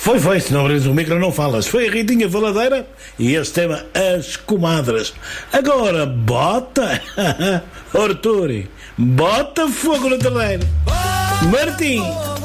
Foi, se não abres o micro não falas. Foi a Ritinha Faladeira e este tema As Comadres. Agora, bota, Arturi, bota fogo no terreiro. Martim.